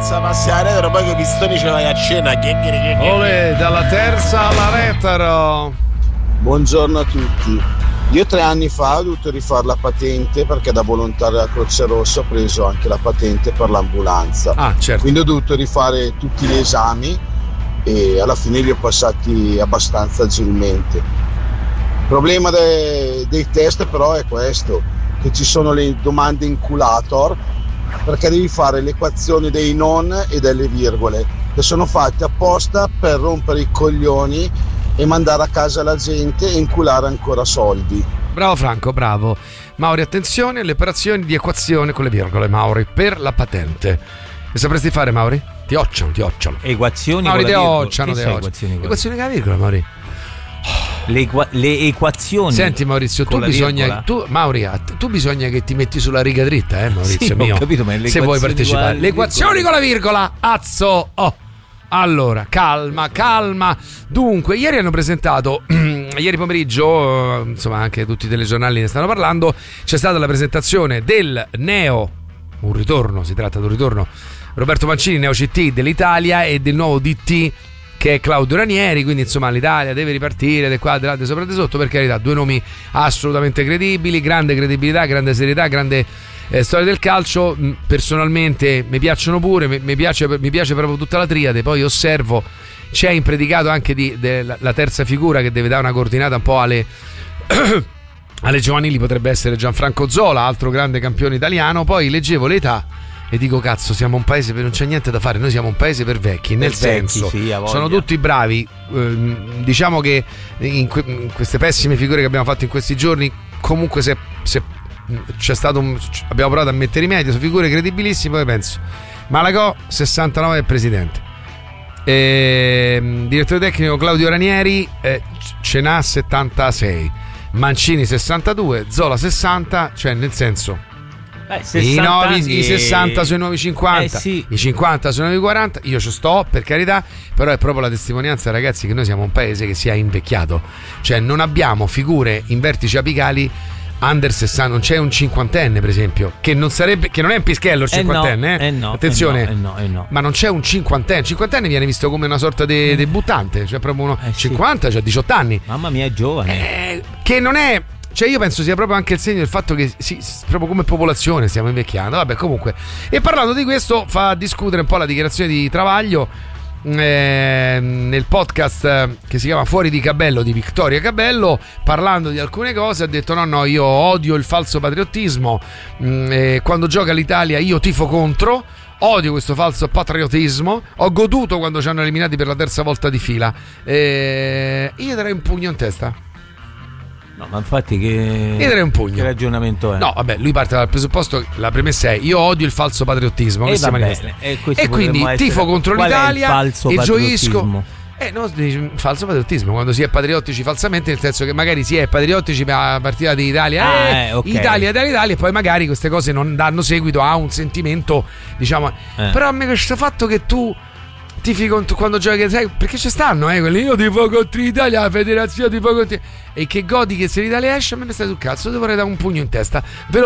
terza passi alla retro, poi con i pistoni ce l'hai a cena. Olè, dalla terza alla retro. Buongiorno a tutti. Io 3 anni fa ho dovuto rifare la patente perché da volontario della Croce Rossa ho preso anche la patente per l'ambulanza. Certo. Quindi ho dovuto rifare tutti gli esami e alla fine li ho passati abbastanza agilmente. Il problema dei test però è questo, che ci sono le domande inculator, perché devi fare le equazioni dei non e delle virgole, che sono fatte apposta per rompere i coglioni e mandare a casa la gente e inculare ancora soldi. Bravo Franco, bravo. Mauri, attenzione alle operazioni di equazione con le virgole, Mauri, per la patente. Le sapresti fare, Mauri? Ti occiano. Equazioni Mauri, con la virgola. occiano. Equazioni con la virgola, Mauri. Le equazioni. Senti Maurizio, tu bisogna che ti metti sulla riga dritta, Maurizio, sì, mio. Ho capito, ma se vuoi partecipare. Le equazioni con la virgola, azzo. Allora, calma. Dunque, ieri hanno presentato, ieri pomeriggio, insomma anche tutti i telegiornali ne stanno parlando, c'è stata la presentazione del si tratta di un ritorno, Roberto Mancini, Neo CT dell'Italia, e del nuovo DT che è Claudio Ranieri. Quindi insomma l'Italia deve ripartire di qua, di là, di sopra e di sotto, per carità, 2 nomi assolutamente credibili, grande credibilità, grande serietà, grande storia del calcio. Personalmente mi piacciono pure, mi piace proprio tutta la triade. Poi osservo, c'è impredicato anche la terza figura che deve dare una coordinata un po' alle giovanili, potrebbe essere Gianfranco Zola, altro grande campione italiano. Poi leggevo l'età e dico, cazzo, siamo un paese non c'è niente da fare, noi siamo un paese per vecchi, nel senso, sono tutti bravi, diciamo che in queste pessime figure che abbiamo fatto in questi giorni, comunque se c'è stato abbiamo provato a mettere rimedio, sono figure credibilissime. Poi penso, Malagò 69 è presidente, direttore tecnico Claudio Ranieri ce n'ha 76, Mancini 62, Zola 60, cioè nel senso i 60 sui nuovi 50, sì. I 50 sui nuovi 40. Io ci sto, per carità, però è proprio la testimonianza, ragazzi, che noi siamo un paese che si è invecchiato, cioè non abbiamo figure in vertici apicali under 60, non c'è un cinquantenne per esempio, che non è un pischello il cinquantenne, attenzione, no. ma non c'è un cinquantenne viene visto come una sorta di debuttante, cioè proprio uno 50, cioè 18 anni, mamma mia, è giovane, che non è, cioè io penso sia proprio anche il segno del fatto che proprio come popolazione stiamo invecchiando. Vabbè, comunque, e parlando di questo fa discutere un po' la dichiarazione di Travaglio nel podcast che si chiama Fuori di Cabello di Vittoria Cabello. Parlando di alcune cose ha detto no, io odio il falso patriottismo, quando gioca l'Italia io tifo contro, odio questo falso patriottismo, ho goduto quando ci hanno eliminati per la terza volta di fila, io darei un pugno in testa. No, ma infatti che un pugno. Che ragionamento è? No, vabbè, lui parte dal presupposto, la premessa è io odio il falso patriottismo, che si manifesta. E quindi tifo contro l'Italia e gioisco. No, falso patriottismo, quando si è patriottici falsamente, nel senso che magari si è patriottici per la partita di Italia, okay. Italia, e poi magari queste cose non danno seguito a un sentimento, diciamo. Però a me questo fatto che tu tifi contro, quando giochi, sai, perché ci stanno quelli, io tifo contro l'Italia, la federazione tifo contro, e che godi che se l'Italia esce, a me mi stai sul cazzo, dovrei dare un pugno in testa.